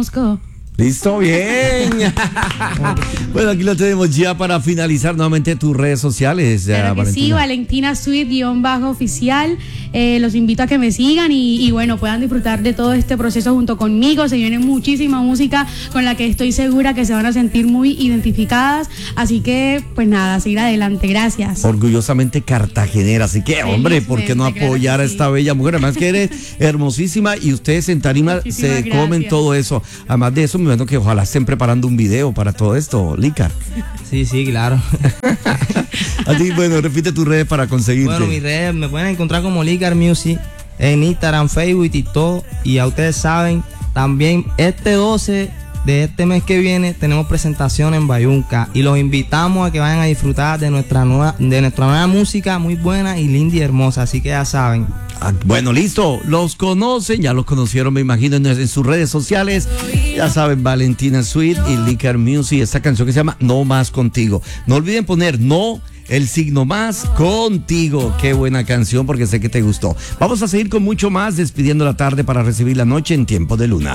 Moscú. Listo, bien. Bueno, aquí lo tenemos ya para finalizar nuevamente tus redes sociales. Claro que sí, Valentina Sweet_oficial. Los invito a que me sigan y bueno, puedan disfrutar de todo este proceso junto conmigo. Se viene muchísima música con la que estoy segura que se van a sentir muy identificadas. Así que, pues nada, seguir adelante. Gracias. Orgullosamente cartagenera. Así que, hombre, ¿por qué no apoyar a esta bella mujer? Además que eres hermosísima y ustedes en tarima se comen todo eso. Además de eso, me imagino que ojalá estén preparando un video para todo esto, Lícar. Sí, claro. Así, bueno, repite tus redes para conseguirte. Bueno, mis redes me pueden encontrar como Lícar Music en Instagram, Facebook y TikTok. Y ya ustedes saben, también este 12 de este mes que viene tenemos presentación en Bayunca y los invitamos a que vayan a disfrutar de nuestra nueva música muy buena y linda y hermosa, así que ya saben. Bueno, listo, los conocen, ya los conocieron, me imagino, en sus redes sociales. Ya saben, Valentina Sweet y Lícar Music, esta canción que se llama No Más Contigo. No olviden poner no, el signo más contigo. Qué buena canción, porque sé que te gustó. Vamos a seguir con mucho más, despidiendo la tarde para recibir la noche en Tiempo de Luna.